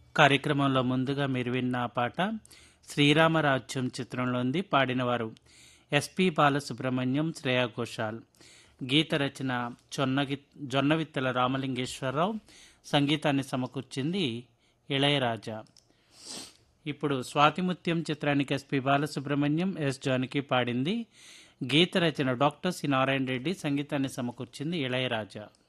కార్యక్రమంలో ముందుగా మీరు విన్న ఆ పాట శ్రీరామరాజ్యం చిత్రంలోంది. పాడినవారు ఎస్పి బాలసుబ్రహ్మణ్యం, శ్రేయా ఘోషాల్. గీత రచన జొన్నవిత్తల రామలింగేశ్వరరావు, సంగీతాన్ని సమకూర్చింది ఇళయరాజా. ఇప్పుడు స్వాతిముత్యం చిత్రానికి ఎస్పి బాలసుబ్రహ్మణ్యం, ఎస్ జానకి పాడింది. గీత రచన డాక్టర్ సి నారాయణ రెడ్డి, సంగీతాన్ని సమకూర్చింది ఇళయరాజా.